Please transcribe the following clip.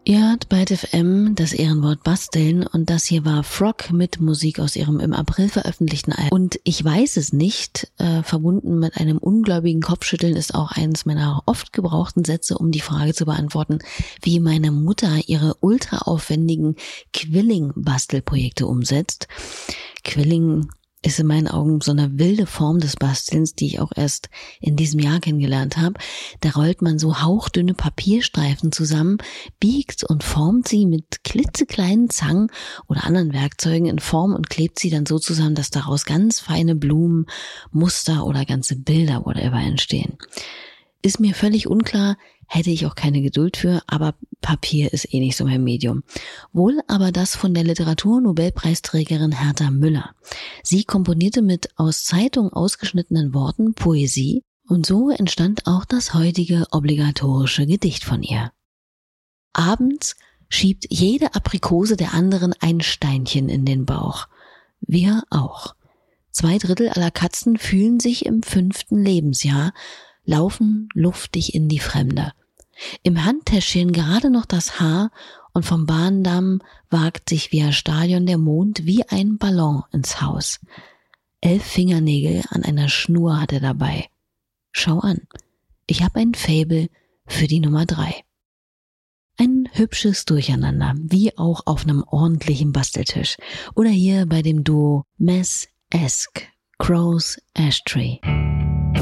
Ihr hört bei FM das Ehrenwort basteln und das hier war Frog mit Musik aus ihrem im April veröffentlichten Album. Und ich weiß es nicht, verbunden mit einem ungläubigen Kopfschütteln ist auch eines meiner oft gebrauchten Sätze, um die Frage zu beantworten, wie meine Mutter ihre ultraaufwendigen Quilling-Bastelprojekte umsetzt. Quilling ist in meinen Augen so eine wilde Form des Bastelns, die ich auch erst in diesem Jahr kennengelernt habe. Da rollt man so hauchdünne Papierstreifen zusammen, biegt und formt sie mit klitzekleinen Zangen oder anderen Werkzeugen in Form und klebt sie dann so zusammen, dass daraus ganz feine Blumen, Muster oder ganze Bilder whatever entstehen. Ist mir völlig unklar, hätte ich auch keine Geduld für, aber Papier ist eh nicht so mein Medium. Wohl aber das von der Literatur-Nobelpreisträgerin Herta Müller. Sie komponierte mit aus Zeitung ausgeschnittenen Worten Poesie und so entstand auch das heutige obligatorische Gedicht von ihr. Abends schiebt jede Aprikose der anderen ein Steinchen in den Bauch. Wir auch. 2/3 aller Katzen fühlen sich im 5. Lebensjahr, laufen luftig in die Fremde. Im Handtäschchen gerade noch das Haar und vom Bahndamm wagt sich via Stadion der Mond wie ein Ballon ins Haus. 11 Fingernägel an einer Schnur hat er dabei. Schau an, ich habe ein Faible für die Nummer 3. Ein hübsches Durcheinander, wie auch auf einem ordentlichen Basteltisch. Oder hier bei dem Duo Mess Esk, Crow's Ashtray.